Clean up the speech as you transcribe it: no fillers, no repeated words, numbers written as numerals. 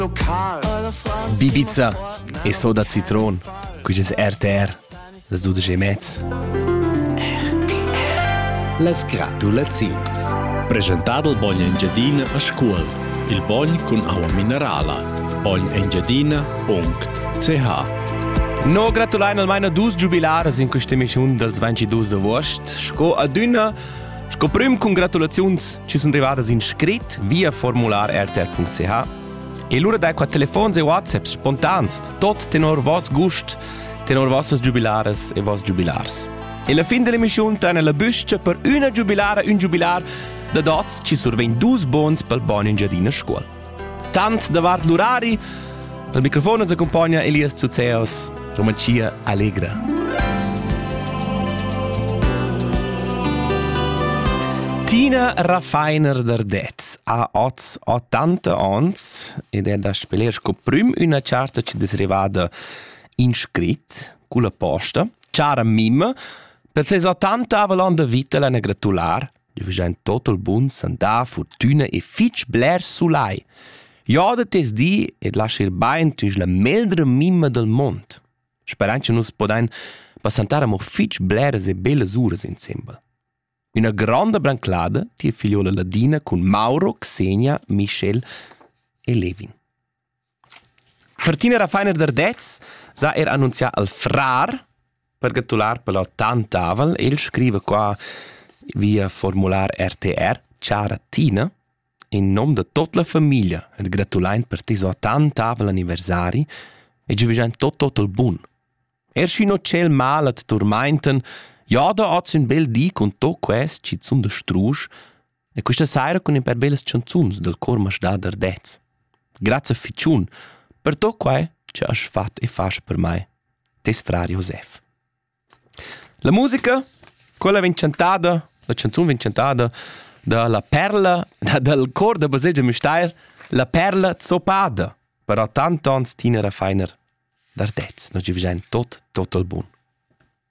Bibiza e soda citron, qui es RTR, das du de metz. Las gratulazions. Presentato il Bogna Engiadina a scuola. Il Bogna con acqua minerale. bognaengiadina.ch. No gratulain almeno dus jubilares in questa emissione del 22 d'agosto. Sco adüna, sco prim congratulazions ci sono arrivate in scritto via formular rtr.ch. E lura dai qua telefons e WhatsApp spontanst, tot tenor vos gust, tenor vossas jubilares e vos jubilars. E la fin dell'emissione trena la buscia per una jubilare, un jubilar, da dots ci surven dus bons pel Bogna Engiadina scuola. Tant davart l'urari, al microfono si accompagna Elias Zuzeos, Romancia Allegra. Tina Raffiner d'Ardez ha 80 ans ed è da speler sco prim una charta ci desrivada inscrit con la posta. Ciara Mimma, per les 80 avalon da vita la gratular, di vigen total bun, sanda, fortuna e fitch bler sulai. Joda tes di ed lasciar bain tuis la meldra Mimma del mond. Speranci nus podain passantare mo fitch bleres e belles uras insieme. Una grande branclada ti figliola ladina con Mauro, Xenia, Michel e Levin. Per Tina Raffiner d'Ardez sa annunziato al frar per gratular per l'80 el scrive qua via formular RTR Ciara Tina in nome di tutta la famiglia ed gratulain per tis 80 anniversari e ci vigen tot il bun. Scino cel malet turmeinten Joda oz un bel di con to quest ci zun de strusch e questa saira con un per belles canzuns del cor masda d'Ardez. Grazie ficciun per to quai ci has fat e fas per mai. Tes frar Josef. La musica, quella vincentata, la canzun vincentata della perla, del cor de Baselgia Mistair, la perla zopada, per 80 ans Tina Raffiner d'Ardez. No ci vigen tot il bun.